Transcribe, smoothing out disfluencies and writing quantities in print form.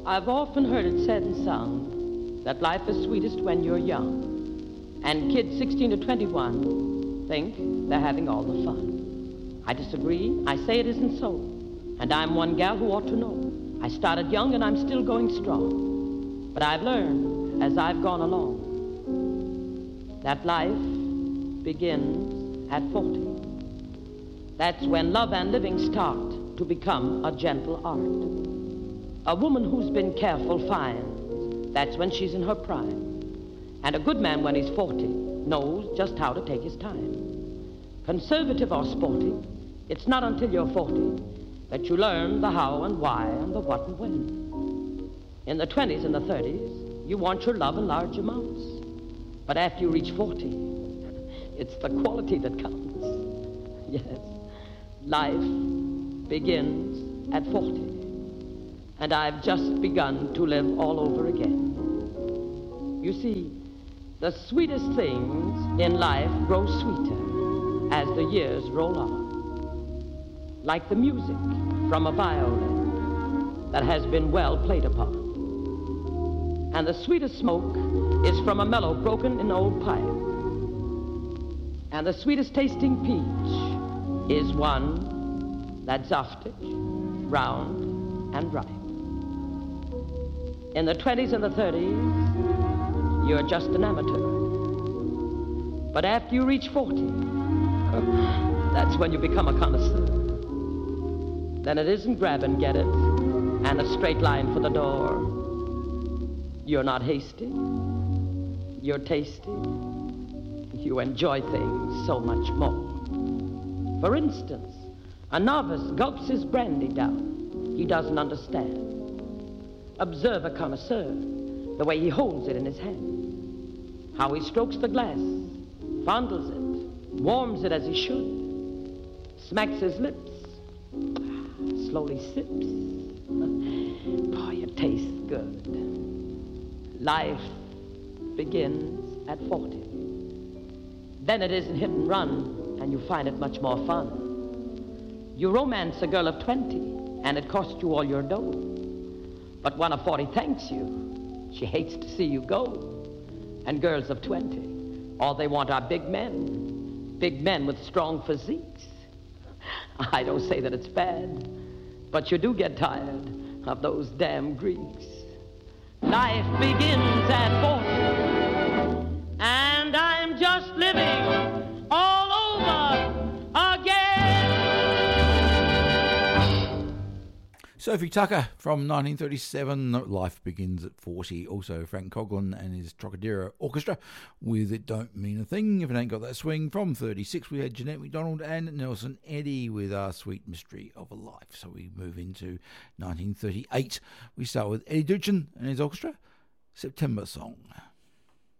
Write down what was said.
I've often heard it said and sung that life is sweetest when you're young. And kids 16 to 21 think they're having all the fun. I disagree. I say it isn't so. And I'm one gal who ought to know. I started young and I'm still going strong. But I've learned as I've gone along that life begins at 40. That's when love and living start to become a gentle art. A woman who's been careful finds that's when she's in her prime. And a good man when he's 40 knows just how to take his time. Conservative or sporty, it's not until you're 40 that you learn the how and why and the what and when. In the 20s and the 30s, you want your love in large amounts. But after you reach 40, it's the quality that counts. Yes, life begins at 40. And I've just begun to live all over again. You see, the sweetest things in life grow sweeter as the years roll on. Like the music from a violin that has been well played upon. And the sweetest smoke is from a mellow broken in old pipe. And the sweetest tasting peach is one that's zaftig, round, and ripe. In the 20s and the 30s, you're just an amateur. But after you reach 40, that's when you become a connoisseur. Then it isn't grab and get it, and a straight line for the door. You're not hasty, you're tasty. You enjoy things so much more. For instance, a novice gulps his brandy down. He doesn't understand. Observe a connoisseur, the way he holds it in his hand. How he strokes the glass, fondles it, warms it as he should, smacks his lips, slowly sips. Boy, it tastes good. Life begins at 40. Then it isn't hit and run, and you find it much more fun. You romance a girl of 20, and it costs you all your dough. But one of 40 thanks you. She hates to see you go. And girls of 20, all they want are big men with strong physiques. I don't say that it's bad, but you do get tired of those damn Greeks. Life begins at 40, and I'm just living all over again. Sophie Tucker from 1937, Life Begins at 40. Also Frank Coughlin and his Trocadero Orchestra with It Don't Mean a Thing If It Ain't Got That Swing. From 36 we had Jeanette MacDonald and Nelson Eddy with Our Sweet Mystery of a Life. So we move into 1938. We start with Eddie Duchin and his orchestra, September Song.